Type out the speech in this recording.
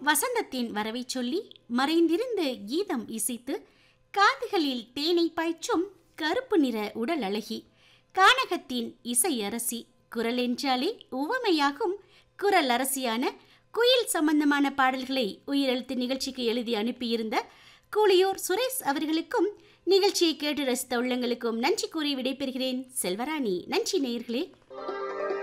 வசந்தத்தின் வரவை சொல்லி மறைந்திருந்து கீதம் இசைத்து காதுகளில் தேனை பாய்ச்சும் கருப்பு நிற உடல் அழகி, கானகத்தின் இசை அரசி, குரல் என்றாலே உவமையாகும் குரல் அரசியான குயில் சம்பந்தமான பாடல்களை உயிரெழுத்து நிகழ்ச்சிக்கு எழுதி அனுப்பியிருந்த கூலியூர் சுரேஷ் அவர்களுக்கும் நிகழ்ச்சியை கேட்டு ரசித்த உள்ளங்களுக்கும் நன்றி கூறி விடைபெறுகிறேன். செல்வராணி. நன்றி நேயர்களே.